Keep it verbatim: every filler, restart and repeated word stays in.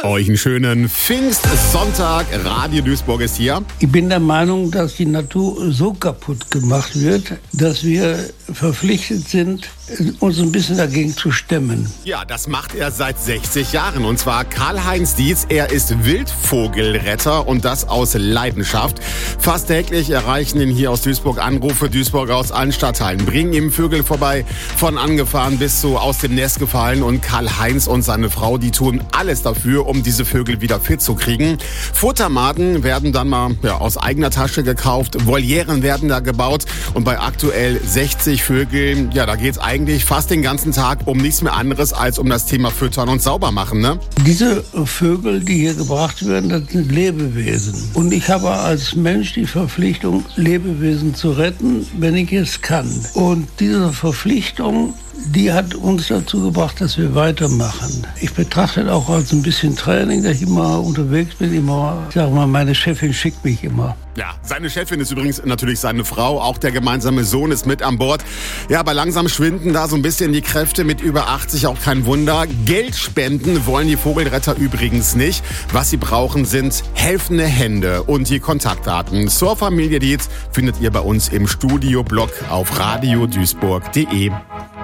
euch einen schönen Pfingstsonntag. Radio Duisburg ist hier. Ich bin der Meinung, dass die Natur so kaputt gemacht wird, dass wir verpflichtet sind, uns ein bisschen dagegen zu stemmen. Ja, das macht er seit sechzig Jahren. Und zwar Karl-Heinz Dietz. Er ist Wildvogelretter und das aus Leidenschaft. Fast täglich erreichen ihn hier aus Duisburg Anrufe. Duisburger aus allen Stadtteilen bringen ihm Vögel vorbei. Von angefahren bis zu aus dem Nest gefallen. Und Karl-Heinz und seine Frau, die tun alles dafür, um diese Vögel wieder fit zu kriegen. Futtermaten werden dann mal ja, aus eigener Tasche gekauft. Volieren werden da gebaut. Und bei aktuell sechzig Vögeln, ja, da geht's eigentlich eigentlich fast den ganzen Tag um nichts mehr anderes als um das Thema Füttern und Saubermachen, ne? Diese Vögel, die hier gebracht werden, das sind Lebewesen. Und ich habe als Mensch die Verpflichtung, Lebewesen zu retten, wenn ich es kann. Und diese Verpflichtung, die hat uns dazu gebracht, dass wir weitermachen. Ich betrachte das auch als ein bisschen Training, dass ich immer unterwegs bin, immer, ich sag mal, meine Chefin schickt mich immer. Ja, seine Chefin ist übrigens natürlich seine Frau, auch der gemeinsame Sohn ist mit an Bord. Ja, aber langsam schwinden da so ein bisschen die Kräfte, mit über achtzig auch kein Wunder. Geld spenden wollen die Vogelretter übrigens nicht. Was sie brauchen, sind helfende Hände und die Kontaktdaten zur Familie Dietz findet ihr bei uns im Studio-Blog auf radio duisburg punkt de.